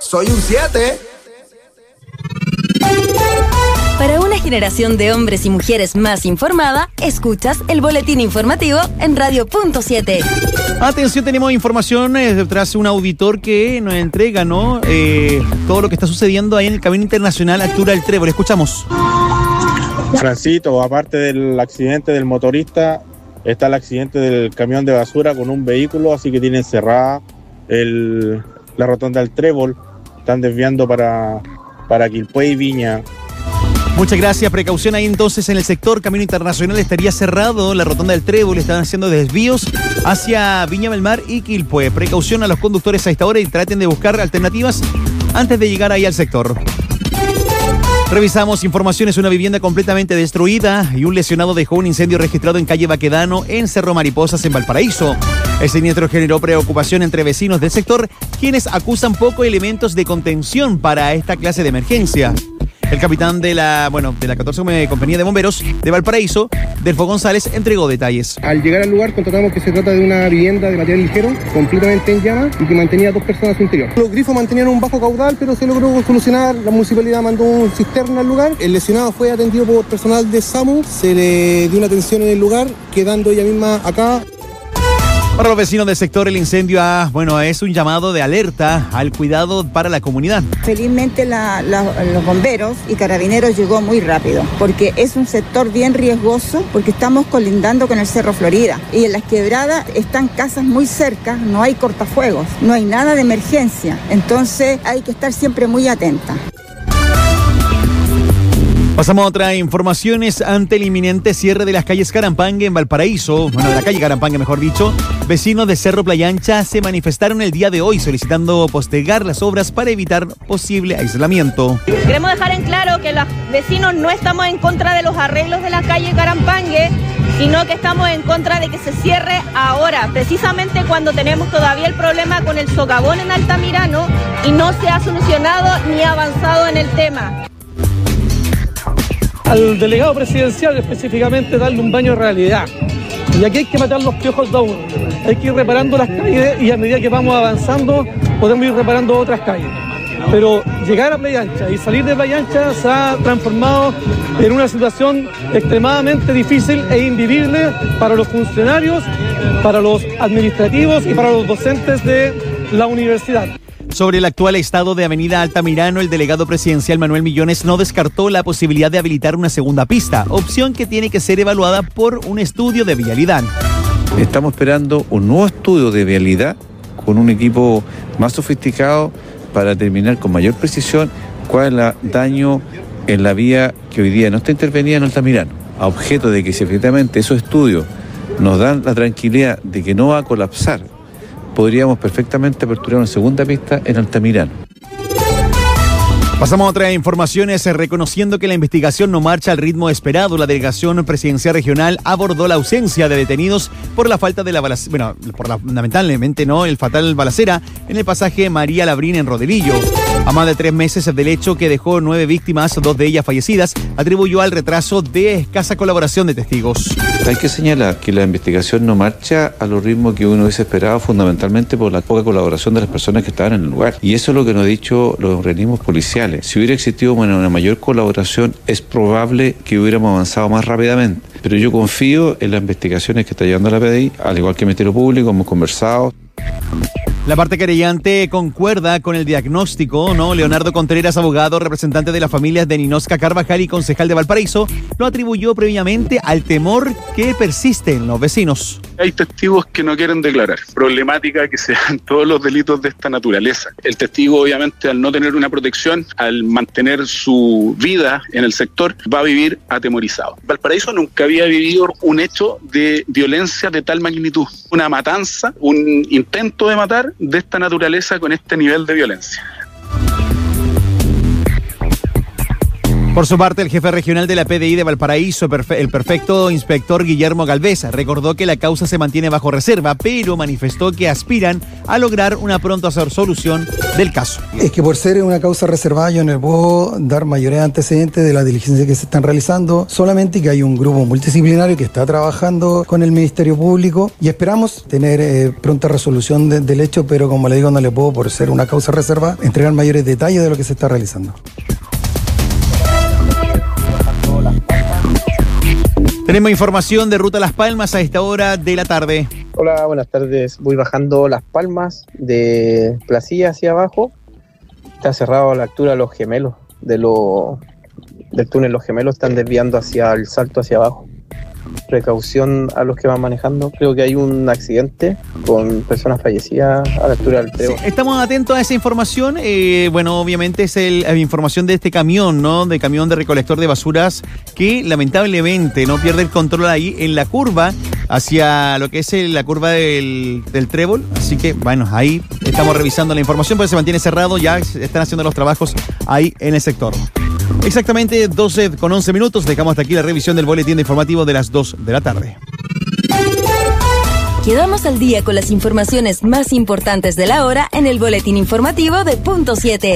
soy un 7. Para una generación de hombres y mujeres más informada, escuchas el boletín informativo en Radio.7. Atención, tenemos información tras un auditor que nos entrega, ¿no? Todo lo que está sucediendo ahí en el Camino Internacional Altura del Trébol. Escuchamos. Francito, aparte del accidente del motorista, está el accidente del camión de basura con un vehículo, así que tienen cerrada la rotonda del Trébol. Están desviando para Quilpué y Viña. Muchas gracias. Precaución ahí entonces en el sector Camino Internacional. Estaría cerrado la rotonda del Trébol. Están haciendo desvíos hacia Viña del Mar y Quilpué. Precaución a los conductores a esta hora y traten de buscar alternativas antes de llegar ahí al sector. Revisamos informaciones. Una vivienda completamente destruida y un lesionado dejó un incendio registrado en calle Baquedano, en Cerro Mariposas, en Valparaíso. El siniestro generó preocupación entre vecinos del sector, quienes acusan poco elementos de contención para esta clase de emergencia. El capitán de la 14 Compañía de Bomberos de Valparaíso, Delfo González, entregó detalles. Al llegar al lugar constatamos que se trata de una vivienda de material ligero, completamente en llamas y que mantenía 2 personas en su interior. Los grifos mantenían un bajo caudal, pero se logró solucionar. La municipalidad mandó un cisterna al lugar. El lesionado fue atendido por personal de SAMU. Se le dio una atención en el lugar, quedando ella misma acá. Para los vecinos del sector, el incendio es un llamado de alerta al cuidado para la comunidad. Felizmente los bomberos y carabineros llegó muy rápido, porque es un sector bien riesgoso, porque estamos colindando con el Cerro Florida. Y en las quebradas están casas muy cerca, no hay cortafuegos, no hay nada de emergencia. Entonces hay que estar siempre muy atenta. Pasamos a otras informaciones. Ante el inminente cierre de las calles Carampangue en Valparaíso, de la calle Carampangue mejor dicho, vecinos de Cerro Playa Ancha se manifestaron el día de hoy solicitando postergar las obras para evitar posible aislamiento. Queremos dejar en claro que los vecinos no estamos en contra de los arreglos de la calle Carampangue, sino que estamos en contra de que se cierre ahora, precisamente cuando tenemos todavía el problema con el socavón en Altamirano y no se ha solucionado ni avanzado en el tema. Al delegado presidencial específicamente darle un baño de realidad. Y aquí hay que matar los piojos de uno. Hay que ir reparando las calles y a medida que vamos avanzando podemos ir reparando otras calles. Pero llegar a Playa Ancha y salir de Playa Ancha se ha transformado en una situación extremadamente difícil e invivible para los funcionarios, para los administrativos y para los docentes de la universidad. Sobre el actual estado de Avenida Altamirano, el delegado presidencial Manuel Millones no descartó la posibilidad de habilitar una segunda pista, opción que tiene que ser evaluada por un estudio de vialidad. Estamos esperando un nuevo estudio de vialidad con un equipo más sofisticado para determinar con mayor precisión cuál es el daño en la vía que hoy día no está intervenida en Altamirano, a objeto de que si efectivamente esos estudios nos dan la tranquilidad de que no va a colapsar, podríamos perfectamente aperturar una segunda pista en Altamirano. Pasamos a otras informaciones. Reconociendo que la investigación no marcha al ritmo esperado, la delegación presidencial regional abordó la ausencia de detenidos por la falta de la balacera, lamentablemente el fatal balacera en el pasaje María Labrín en Rodelillo. A más de 3 meses del hecho que dejó 9 víctimas, 2 de ellas fallecidas, atribuyó al retraso de escasa colaboración de testigos. Hay que señalar que la investigación no marcha a los ritmos que uno hubiese esperado, fundamentalmente por la poca colaboración de las personas que estaban en el lugar. Y eso es lo que nos han dicho los organismos policiales. Si hubiera existido una mayor colaboración, es probable que hubiéramos avanzado más rápidamente. Pero yo confío en las investigaciones que está llevando la PDI, al igual que el Ministerio Público, hemos conversado. La parte querellante concuerda con el diagnóstico, ¿no? Leonardo Contreras, abogado, representante de las familias de Ninosca Carvajal y concejal de Valparaíso, lo atribuyó previamente al temor que persiste en los vecinos. Hay testigos que no quieren declarar. Problemática que se dan todos los delitos de esta naturaleza. El testigo, obviamente, al no tener una protección, al mantener su vida en el sector, va a vivir atemorizado. Valparaíso nunca había vivido un hecho de violencia de tal magnitud. Una matanza, un intento de matar de esta naturaleza con este nivel de violencia. Por su parte, el jefe regional de la PDI de Valparaíso, el perfecto inspector Guillermo Galvez, recordó que la causa se mantiene bajo reserva, pero manifestó que aspiran a lograr una pronta solución del caso. Es que por ser una causa reservada yo no puedo dar mayores antecedentes de las diligencias que se están realizando, solamente que hay un grupo multidisciplinario que está trabajando con el Ministerio Público y esperamos tener pronta resolución del hecho, pero como le digo, no le puedo, por ser una causa reservada, entregar mayores detalles de lo que se está realizando. Tenemos información de Ruta Las Palmas a esta hora de la tarde. Hola, buenas tardes. Voy bajando Las Palmas de Placilla hacia abajo. Está cerrado a la altura de Los Gemelos, del túnel Los Gemelos. Están desviando hacia el Salto hacia abajo. Precaución a los que van manejando. Creo que hay un accidente con personas fallecidas a la altura del Trébol. Sí, estamos atentos a esa información. Bueno, obviamente es la información de este camión, ¿no? De camión de recolector de basuras que lamentablemente no pierde el control ahí en la curva hacia lo que es la curva del Trébol. Así que, bueno, ahí estamos revisando la información, porque se mantiene cerrado. Ya están haciendo los trabajos ahí en el sector. Exactamente 12:11. Dejamos hasta aquí la revisión del boletín informativo de las 2 de la tarde. Quedamos al día con las informaciones más importantes de la hora en el boletín informativo de Punto 7.